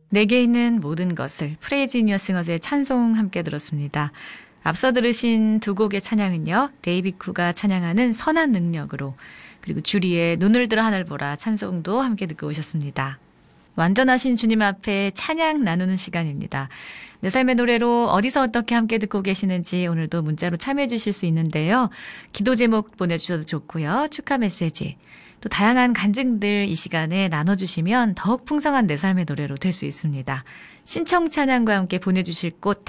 내게 있는 모든 것을 프레이즈 인 여 싱어즈의 찬송 함께 들었습니다. 앞서 들으신 두 곡의 찬양은요. 데이빗 쿠가 찬양하는 선한 능력으로, 그리고 주리의 눈을 들어 하늘 보라 찬송도 함께 듣고 오셨습니다. 완전하신 주님 앞에 찬양 나누는 시간입니다. 내 삶의 노래로 어디서 어떻게 함께 듣고 계시는지 오늘도 문자로 참여해 주실 수 있는데요. 기도 제목 보내주셔도 좋고요. 축하 메시지, 또 다양한 간증들 이 시간에 나눠주시면 더욱 풍성한 내 삶의 노래로 될 수 있습니다. 신청 찬양과 함께 보내주실 곳